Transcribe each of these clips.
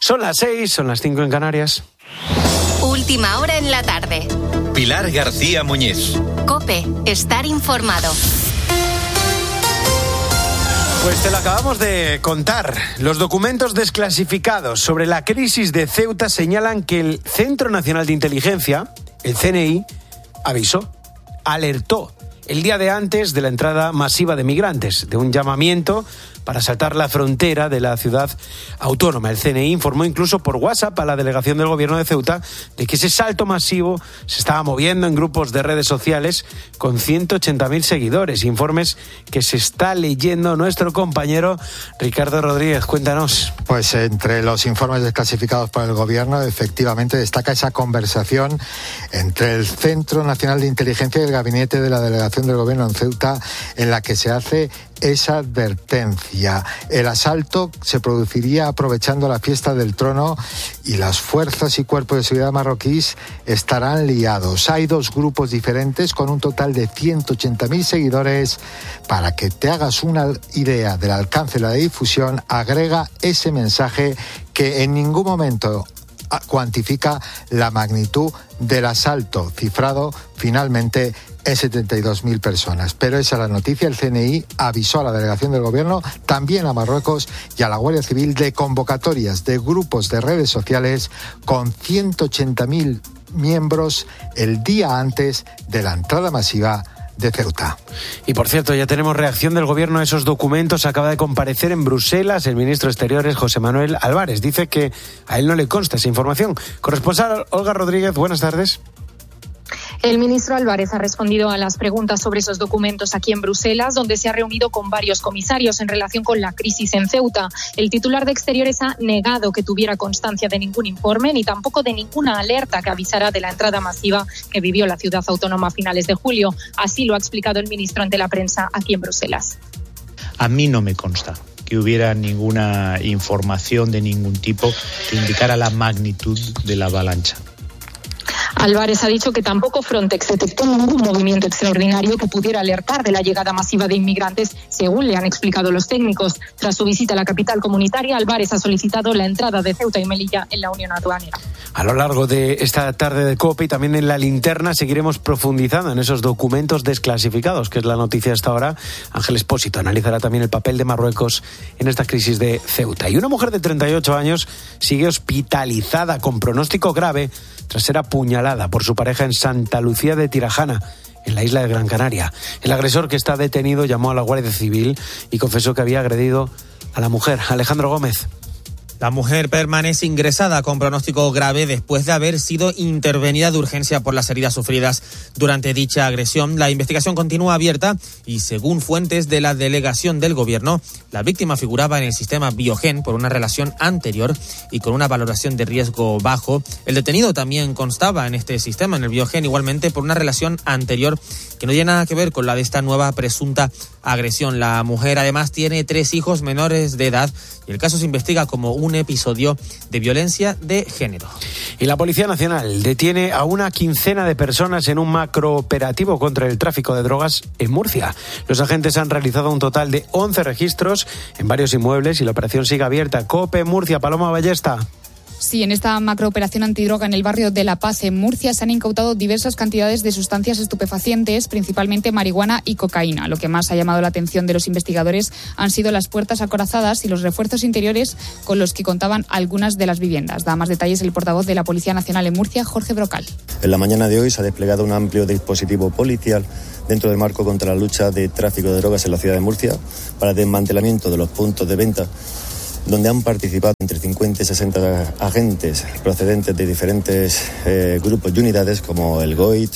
Son las 6, son las 5 en Canarias. Última hora en la tarde. Pilar García Muñiz. COPE, estar informado. Pues te lo acabamos de contar. Los documentos desclasificados sobre la crisis de Ceuta señalan que el Centro Nacional de Inteligencia, el CNI, alertó el día de antes de la entrada masiva de migrantes, de un llamamiento para saltar la frontera de la ciudad autónoma. El CNI informó incluso por WhatsApp a la delegación del gobierno de Ceuta de que ese salto masivo se estaba moviendo en grupos de redes sociales con 180.000 seguidores. Informes que se está leyendo nuestro compañero Ricardo Rodríguez. Cuéntanos. Pues entre los informes desclasificados por el gobierno, efectivamente destaca esa conversación entre el Centro Nacional de Inteligencia y el gabinete de la delegación del gobierno en Ceuta, en la que se hace esa advertencia. El asalto se produciría aprovechando la fiesta del trono y las fuerzas y cuerpos de seguridad marroquíes estarán liados. Hay dos grupos diferentes con un total de 180.000 seguidores. Para que te hagas una idea del alcance de la difusión, agrega ese mensaje que en ningún momento cuantifica la magnitud del asalto, cifrado finalmente en 72.000 personas. Pero esa es la noticia. El CNI avisó a la delegación del gobierno, también a Marruecos y a la Guardia Civil, de convocatorias de grupos de redes sociales con 180.000 miembros el día antes de la entrada masiva de Ceuta. Y por cierto, ya tenemos reacción del gobierno a esos documentos. Acaba de comparecer en Bruselas el ministro de Exteriores, José Manuel Álvarez. Dice que a él no le consta esa información. Corresponsal Olga Rodríguez, buenas tardes. El ministro Álvarez ha respondido a las preguntas sobre esos documentos aquí en Bruselas, donde se ha reunido con varios comisarios en relación con la crisis en Ceuta. El titular de Exteriores ha negado que tuviera constancia de ningún informe ni tampoco de ninguna alerta que avisara de la entrada masiva que vivió la ciudad autónoma a finales de julio. Así lo ha explicado el ministro ante la prensa aquí en Bruselas. A mí no me consta que hubiera ninguna información de ningún tipo que indicara la magnitud de la avalancha. Álvarez ha dicho que tampoco Frontex detectó ningún movimiento extraordinario que pudiera alertar de la llegada masiva de inmigrantes, según le han explicado los técnicos. Tras su visita a la capital comunitaria, Álvarez ha solicitado la entrada de Ceuta y Melilla en la Unión Aduanera. A lo largo de esta tarde de COPE y también en la linterna seguiremos profundizando en esos documentos desclasificados, que es la noticia hasta ahora. Ángel Expósito analizará también el papel de Marruecos en esta crisis de Ceuta. Y una mujer de 38 años sigue hospitalizada con pronóstico grave tras ser apuñalada por su pareja en Santa Lucía de Tirajana, en la isla de Gran Canaria. El agresor, que está detenido, llamó a la Guardia Civil y confesó que había agredido a la mujer. Alejandro Gómez. La mujer permanece ingresada con pronóstico grave después de haber sido intervenida de urgencia por las heridas sufridas durante dicha agresión. La investigación continúa abierta y, según fuentes de la delegación del gobierno, la víctima figuraba en el sistema Biogen por una relación anterior y con una valoración de riesgo bajo. El detenido también constaba en este sistema, en el Biogen, igualmente por una relación anterior que no tiene nada que ver con la de esta nueva presunta agresión. La mujer además tiene 3 hijos menores de edad y el caso se investiga como un episodio de violencia de género. Y la Policía Nacional detiene a una quincena de personas en un macrooperativo contra el tráfico de drogas en Murcia. Los agentes han realizado un total de 11 registros en varios inmuebles y la operación sigue abierta. COPE Murcia, Paloma Ballesta. Sí, en esta macrooperación antidroga en el barrio de La Paz, en Murcia, se han incautado diversas cantidades de sustancias estupefacientes, principalmente marihuana y cocaína. Lo que más ha llamado la atención de los investigadores han sido las puertas acorazadas y los refuerzos interiores con los que contaban algunas de las viviendas. Da más detalles el portavoz de la Policía Nacional en Murcia, Jorge Brocal. En la mañana de hoy se ha desplegado un amplio dispositivo policial dentro del marco contra la lucha de tráfico de drogas en la ciudad de Murcia para el desmantelamiento de los puntos de venta, donde han participado entre 50 y 60 agentes procedentes de diferentes grupos y unidades como el GOIT,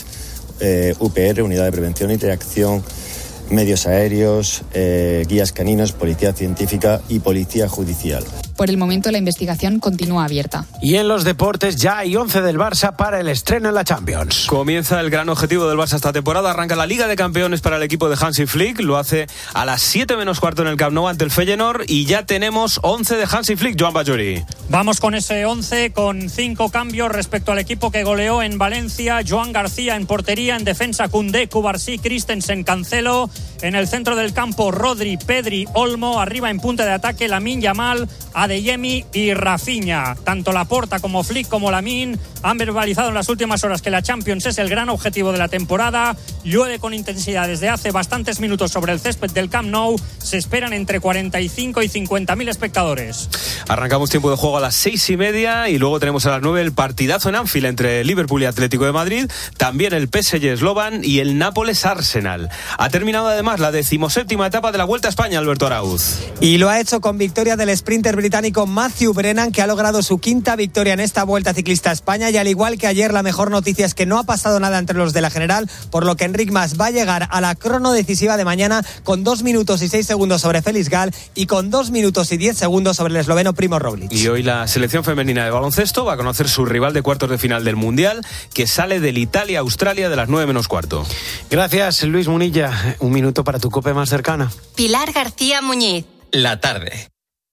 UPR, Unidad de Prevención y Reacción, medios aéreos, guías caninos, policía científica y policía judicial. Por el momento la investigación continúa abierta. Y en los deportes ya hay 11 del Barça para el estreno en la Champions. Comienza el gran objetivo del Barça esta temporada. Arranca la Liga de Campeones para el equipo de Hansi Flick. Lo hace a las 7 menos cuarto en el Camp Nou ante el Feyenoord. Y ya tenemos 11 de Hansi Flick, Joan Bajuri. Vamos con ese 11, con 5 cambios respecto al equipo que goleó en Valencia. Joan García en portería, en defensa Koundé, Cubarsí, Christensen, Cancelo. En el centro del campo Rodri, Pedri, Olmo. Arriba en punta de ataque Lamine Yamal, Adeyemi y Rafinha. Tanto Laporta como Flick como Lamine han verbalizado en las últimas horas que la Champions es el gran objetivo de la temporada. Llueve con intensidad desde hace bastantes minutos sobre el césped del Camp Nou. Se esperan entre 45 y 50.000 espectadores. Arrancamos tiempo de juego a las 6:30 y luego tenemos a las 9 el partidazo en Anfield entre Liverpool y Atlético de Madrid, también el PSG Slovan y el Nápoles Arsenal. Ha terminado además la 17ª etapa de la Vuelta a España, Alberto Arauz. Y lo ha hecho con victoria del sprinter británico Matthew Brennan, que ha logrado su 5ª victoria en esta Vuelta Ciclista a España, y al igual que ayer, la mejor noticia es que no ha pasado nada entre los de la general, por lo que Enric Mas va a llegar a la crono decisiva de mañana con 2 minutos y 6 segundos sobre Félix Gal y con 2 minutos y 10 segundos sobre el esloveno Primož Roglič. Y hoy la selección femenina de baloncesto va a conocer su rival de cuartos de final del Mundial, que sale del Italia-Australia de las 9:15. Gracias, Luis Munilla. Un minuto para tu COPE más cercana. Pilar García Muñiz. La tarde.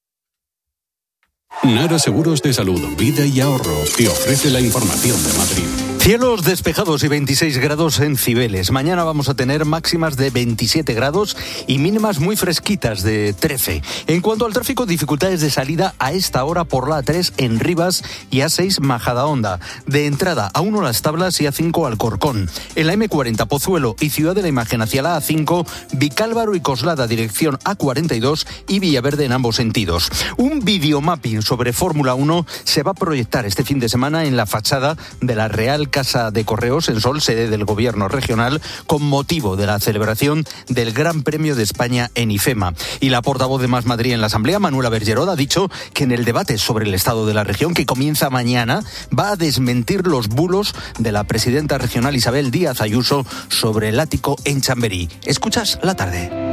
Nara Seguros de Salud, Vida y Ahorro te ofrece la información de Madrid. Cielos despejados y 26 grados en Cibeles. Mañana vamos a tener máximas de 27 grados y mínimas muy fresquitas de 13. En cuanto al tráfico, dificultades de salida a esta hora por la A3 en Rivas y A6 Majadahonda. De entrada A1 Las Tablas y A5 Alcorcón. En la M40 Pozuelo y Ciudad de la Imagen hacia la A5, Vicálvaro y Coslada dirección A42 y Villaverde en ambos sentidos. Un videomapping sobre Fórmula 1 se va a proyectar este fin de semana en la fachada de la Real Casa de Correos en Sol, sede del Gobierno regional, con motivo de la celebración del Gran Premio de España en IFEMA. Y la portavoz de Más Madrid en la Asamblea, Manuela Bergerot, ha dicho que en el debate sobre el estado de la región, que comienza mañana, va a desmentir los bulos de la presidenta regional Isabel Díaz Ayuso sobre el ático en Chamberí. Escuchas La Tarde.